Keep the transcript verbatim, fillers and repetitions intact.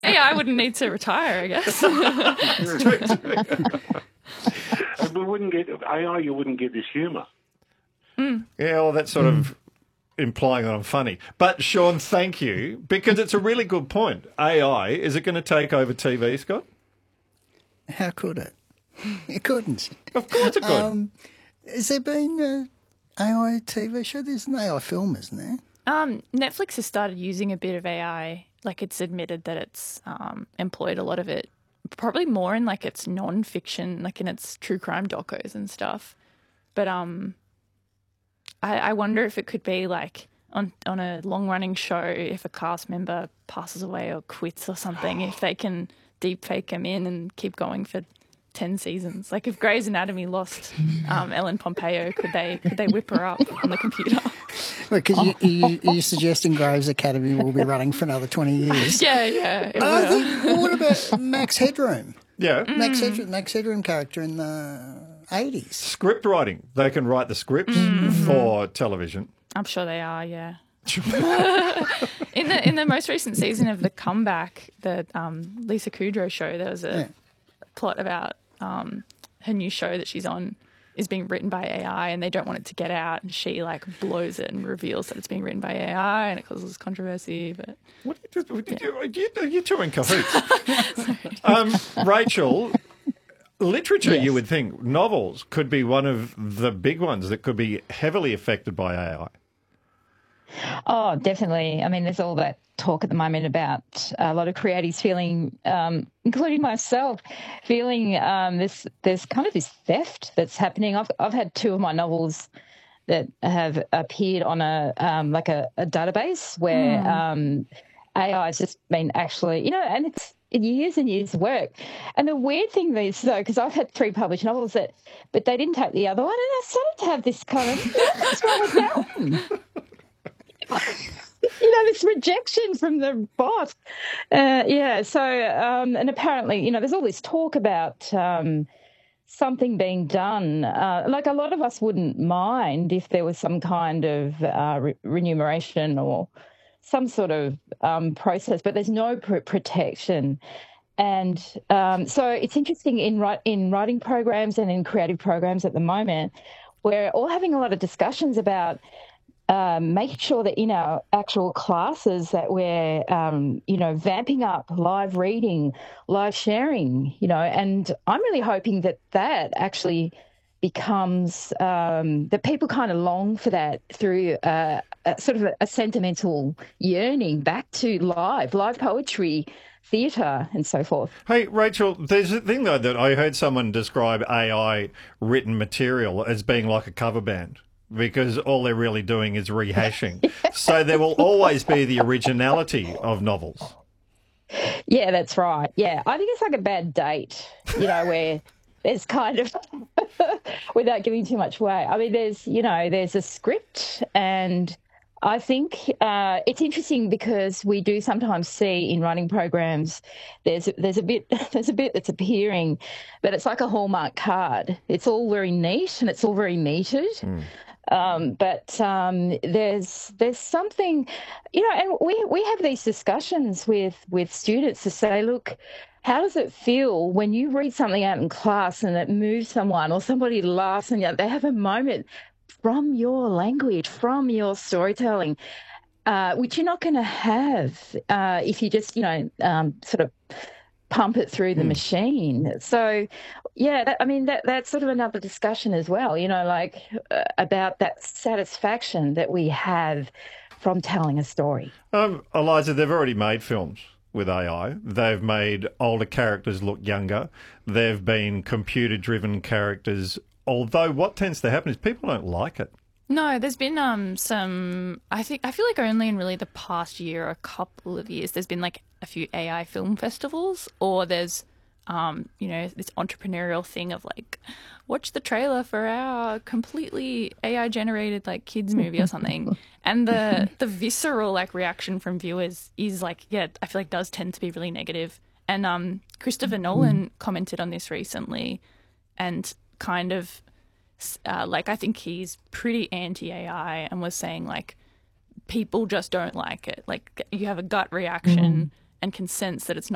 Yeah, I wouldn't need to retire, I guess. And we wouldn't get A I. You wouldn't get this humour. Mm. Yeah, well, that's sort mm. of implying that I'm funny. But Sean, thank you, because it's a really good point. A I, is it going to take over T V, Scott? How could it? It couldn't. Of course it could. Um, has there been an A I T V show? There's an A I film, isn't there? Um, Netflix has started using a bit of A I. Like, it's admitted that it's um, employed a lot of it, probably more in, like, its non-fiction, like in its true crime docos and stuff. But um, I, I wonder if it could be, like, on, on a long-running show, if a cast member passes away or quits or something, if they can deepfake them in and keep going for ten seasons. Like, if Grey's Anatomy lost um, Ellen Pompeo, could they could they whip her up on the computer? Because well, you, you, you're suggesting Grey's Academy will be running for another twenty years. Yeah, yeah. I think, well, what about Max Headroom? Yeah. Mm. Max Headroom, Max Headroom character in the eighties. Script writing. They can write the scripts mm-hmm. for television. I'm sure they are, yeah. in the in the most recent season of The Comeback, the um, Lisa Kudrow show, there was a yeah. plot about um, her new show that she's on is being written by A I, and they don't want it to get out, and she like blows it and reveals that it's being written by A I, and it causes controversy. But what did you, did yeah. you, you, you two in cahoots? um, Rachel, literature, yes. you would think novels could be one of the big ones that could be heavily affected by A I. Oh, definitely. I mean, there's all that talk at the moment about a lot of creatives feeling, um, including myself, feeling um, this. There's kind of this theft that's happening. I've I've had two of my novels that have appeared on a um, like a, a database where mm. um, A I has just been actually, you know, and it's years and years of work. And the weird thing is, though, because I've had three published novels that, but they didn't take the other one, and I started to have this kind of, what's wrong with that one? You know, this rejection from the bot. Uh, yeah, so, um, and apparently, you know, there's all this talk about um, something being done. Uh, like a lot of us wouldn't mind if there was some kind of uh, re- remuneration or some sort of um, process, but there's no pr- protection. And um, so it's interesting in, ri- in writing programs and in creative programs at the moment, we're all having a lot of discussions about Um, making sure that in our actual classes that we're, um, you know, vamping up live reading, live sharing, you know, and I'm really hoping that that actually becomes, um, that people kind of long for that through uh, a, sort of a, a sentimental yearning back to live, live poetry, theatre and so forth. Hey, Rachel, there's a thing, though, that I heard someone describe A I written material as being like a cover band, because all they're really doing is rehashing. Yeah. So there will always be the originality of novels. Yeah, that's right. Yeah, I think it's like a bad date, you know, where there's kind of, without giving too much away, I mean, there's, you know, there's a script, and I think uh, it's interesting because we do sometimes see in writing programs there's there's a bit there's a bit that's appearing, but it's like a Hallmark card. It's all very neat and it's all very metered. Mm. Um, but um, there's there's something, you know, and we we have these discussions with, with students to say, look, how does it feel when you read something out in class and it moves someone or somebody laughs and you know, they have a moment from your language, from your storytelling, uh, which you're not going to have uh, if you just, you know, um, sort of pump it through the mm. machine. So, yeah, that, I mean, that that's sort of another discussion as well, you know, like uh, about that satisfaction that we have from telling a story. Um, Eliza, they've already made films with A I. They've made older characters look younger. They've been computer-driven characters, although what tends to happen is people don't like it. No, there's been um some, I think, I feel like only in really the past year or a couple of years, there's been like a few A I film festivals, or there's, um, you know, this entrepreneurial thing of like, watch the trailer for our completely A I generated like kids movie or something. And the, the visceral like reaction from viewers is like, yeah, I feel like does tend to be really negative. And um, Christopher Nolan commented on this recently and kind of, Uh, like, I think he's pretty anti-A I and was saying, like, people just don't like it. Like, you have a gut reaction mm. and can sense that it's not